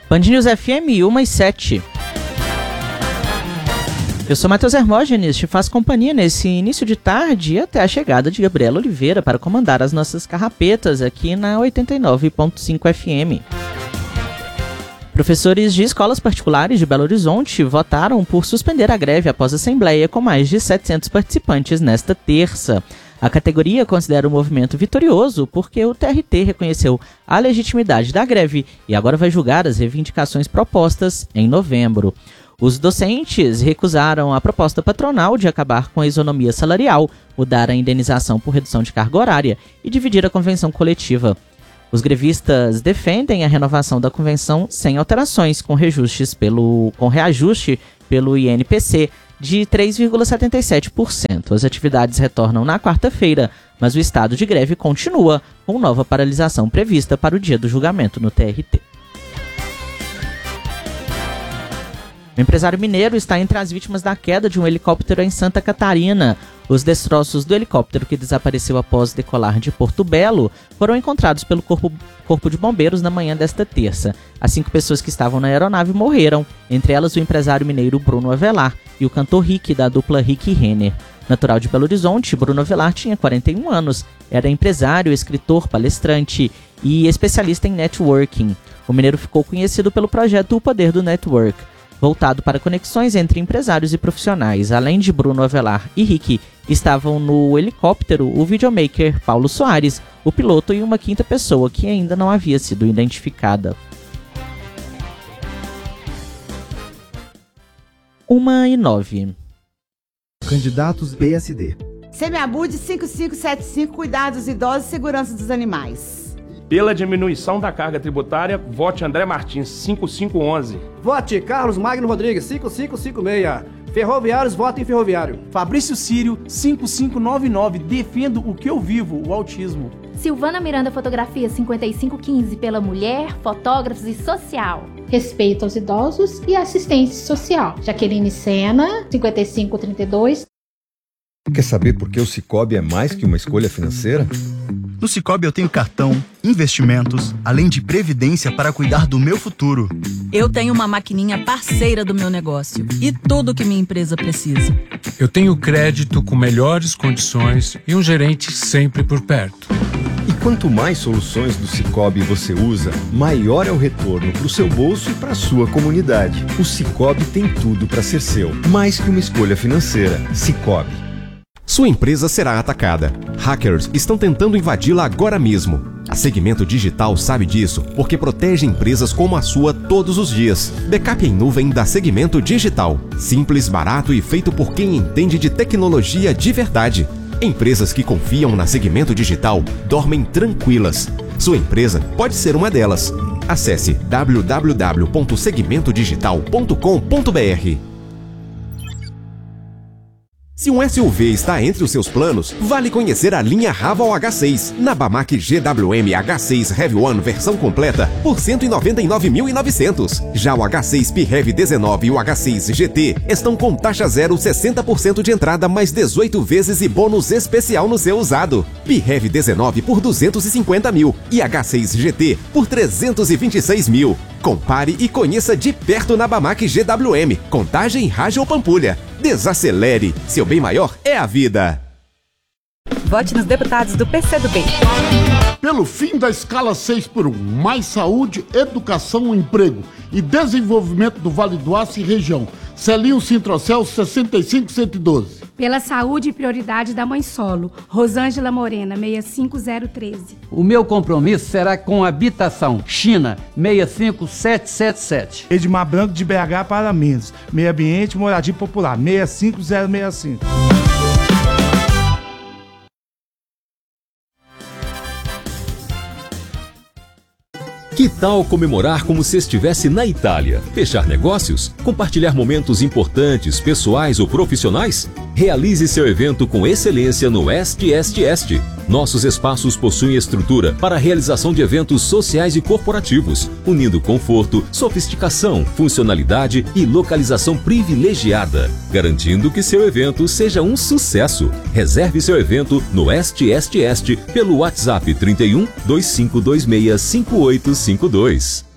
Band News FM 1:07. Eu sou Matheus Hermógenes, te faço companhia nesse início de tarde até a chegada de Gabriela Oliveira para comandar as nossas carrapetas aqui na 89.5 FM. Professores de escolas particulares de Belo Horizonte votaram por suspender a greve após a assembleia com mais de 700 participantes nesta terça. A categoria considera o movimento vitorioso porque o TRT reconheceu a legitimidade da greve e agora vai julgar as reivindicações propostas em novembro. Os docentes recusaram a proposta patronal de acabar com a isonomia salarial, mudar a indenização por redução de carga horária e dividir a convenção coletiva. Os grevistas defendem a renovação da convenção sem alterações, com reajuste pelo INPC de 3,77%. As atividades retornam na quarta-feira, mas o estado de greve continua, com nova paralisação prevista para o dia do julgamento no TRT. O empresário mineiro está entre as vítimas da queda de um helicóptero em Santa Catarina. Os destroços do helicóptero que desapareceu após decolar de Porto Belo foram encontrados pelo Corpo de Bombeiros na manhã desta terça. As 5 pessoas que estavam na aeronave morreram, entre elas o empresário mineiro Bruno Avelar e o cantor Rick, da dupla Rick e Renner. Natural de Belo Horizonte, Bruno Avelar tinha 41 anos, era empresário, escritor, palestrante e especialista em networking. O mineiro ficou conhecido pelo projeto O Poder do Network, voltado para conexões entre empresários e profissionais. Além de Bruno Avelar e Rick, estavam no helicóptero o videomaker Paulo Soares, o piloto e uma 5ª pessoa que ainda não havia sido identificada. 1:09. Candidatos PSD. Semiabud 5575, Cuidados dos Idosos e Segurança dos Animais. Pela diminuição da carga tributária, vote André Martins, 5511. Vote Carlos Magno Rodrigues, 5556. Ferroviários, votem ferroviário. Fabrício Sírio, 5599. Defendo o que eu vivo, o autismo. Silvana Miranda Fotografia, 5515, pela mulher, fotógrafos e social. Respeito aos idosos e assistência social. Jaqueline Sena, 5532. Quer saber por que o Sicoob é mais que uma escolha financeira? No Sicoob eu tenho cartão, investimentos, além de previdência para cuidar do meu futuro. Eu tenho uma maquininha parceira do meu negócio e tudo que minha empresa precisa. Eu tenho crédito com melhores condições e um gerente sempre por perto. E quanto mais soluções do Sicoob você usa, maior é o retorno para o seu bolso e para a sua comunidade. O Sicoob tem tudo para ser seu, mais que uma escolha financeira. Sicoob. Sua empresa será atacada. Hackers estão tentando invadi-la agora mesmo. A Segmento Digital sabe disso porque protege empresas como a sua todos os dias. Backup em nuvem da Segmento Digital. Simples, barato e feito por quem entende de tecnologia de verdade. Empresas que confiam na Segmento Digital dormem tranquilas. Sua empresa pode ser uma delas. Acesse www.segmentodigital.com.br. Se um SUV está entre os seus planos, vale conhecer a linha Raval H6 na Bamac GWM H6 Heavy One versão completa por R$ 199.900. Já o H6 PHEV 19 e o H6 GT estão com taxa zero, 60% de entrada mais 18 vezes e bônus especial no seu usado. PHEV 19 por R$ 250 mil e H6 GT por R$ 326 mil. Compare e conheça de perto na Bamac GWM, Contagem, Rage ou Pampulha. Desacelere, seu bem maior é a vida. Vote nos deputados do PCdoB. Pelo fim da escala 6x1, mais saúde, educação, emprego e desenvolvimento do Vale do Aço e região. Celinho Sintrocel 65112. Pela saúde e prioridade da mãe solo, Rosângela Morena, 65013. O meu compromisso será com habitação, China, 65777. Edmar Branco de BH para Mendes, meio ambiente, moradia popular, 65065. Que tal comemorar como se estivesse na Itália? Fechar negócios? Compartilhar momentos importantes, pessoais ou profissionais? Realize seu evento com excelência no Est. Nossos espaços possuem estrutura para a realização de eventos sociais e corporativos, unindo conforto, sofisticação, funcionalidade e localização privilegiada, garantindo que seu evento seja um sucesso. Reserve seu evento no Est pelo WhatsApp 31 2526 5852.